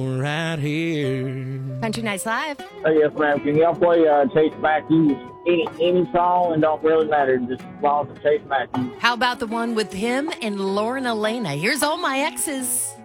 right here. Country Nights Live. Hey, yes, ma'am. Can y'all play Chase Matthews? Any song, and don't really matter. Just as long as it's Chase Matthews. How about the one with him and Lauren Elena? Here's All My Exes.